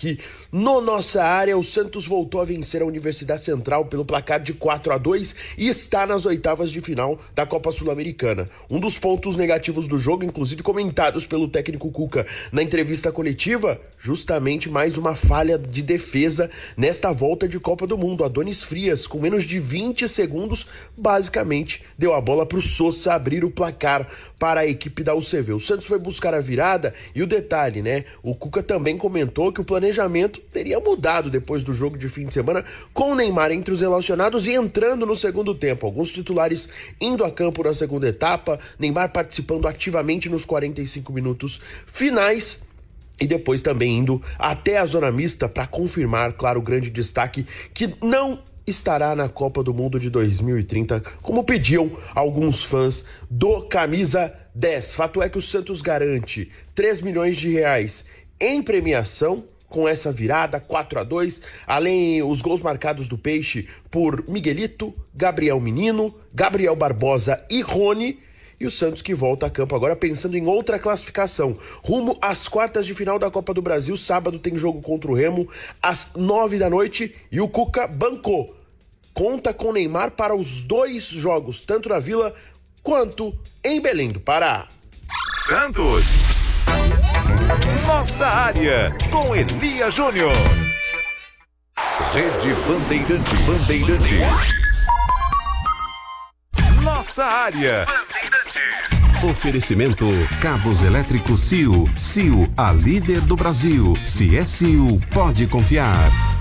aqui no Nossa Área. O Santos voltou a vencer a Universidade Central pelo placar de 4-2 e está nas oitavas de final da Copa Sul-Americana. Um dos pontos negativos do jogo, inclusive comentados pelo técnico Cuca na entrevista coletiva, justamente mais uma falha de defesa nesta volta de Copa do Mundo. Adonis Frias, com menos de 20 segundos, basicamente deu a bola para o Sousa abrir o placar para a equipe da UCV. O Santos foi buscar a virada e o detalhe, né? O Cuca também comentou que o planejamento teria mudado depois do jogo de fim de semana, com o Neymar entre os relacionados e entrando no segundo tempo. Alguns titulares indo a campo na segunda etapa, Neymar participando ativamente nos 45 minutos finais e depois também indo até a zona mista para confirmar, claro, o grande destaque que não estará na Copa do Mundo de 2030, como pediam alguns fãs do Camisa 10. Fato é que o Santos garante 3 milhões de reais em premiação com essa virada 4-2, além os gols marcados do Peixe por Miguelito, Gabriel Menino, Gabriel Barbosa e Rony. E o Santos que volta a campo agora pensando em outra classificação, rumo às quartas de final da Copa do Brasil. Sábado tem jogo contra o Remo às 9 da noite e o Cuca bancou. Conta com Neymar para os 2 jogos, tanto na Vila quanto em Belém do Pará. Santos, Nossa Área, com Elia Júnior. Rede Bandeirantes. Nossa Área. Oferecimento Cabos Elétricos CIO. CIO, a líder do Brasil. Se é CIO, pode confiar.